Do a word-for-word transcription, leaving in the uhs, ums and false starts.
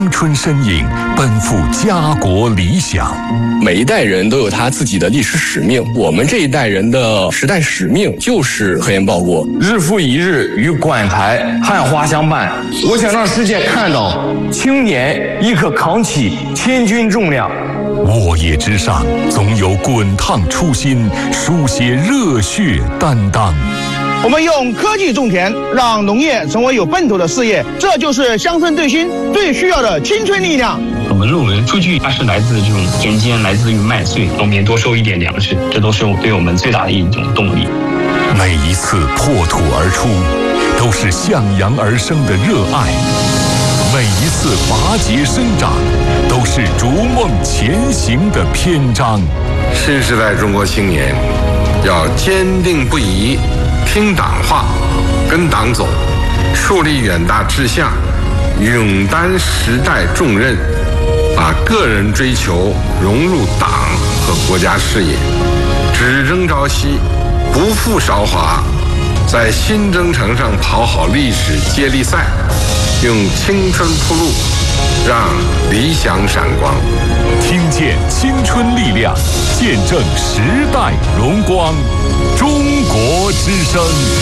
青春身影奔赴家国理想。 每一代人都有他自己的历史使命，我们这一代人的时代使命就是核研报国。 日复一日与管台汉花相伴，我想让世界看到青年亦可扛起千钧重量。 沃野之上，总有滚烫初心，书写热血担当。 我们用科技种田，让农业成为有奔头的事业，这就是乡村振兴最需要的青春力量。 我们论文数据它是来自这种田间，来自于麦穗，农民多收一点粮食，这都是对我们最大的一种动力。 每一次破土而出，都是向阳而生的热爱；每一次拔节生长，都是逐梦前行的篇章。 新时代中国青年要坚定不移听党话，跟党走，树立远大志向，勇担时代重任，把个人追求融入党和国家事业，只争朝夕，不负韶华，在新征程上跑好历史接力赛，用青春铺路，让理想闪光。 听见青春力量，见证时代荣光。中国之声。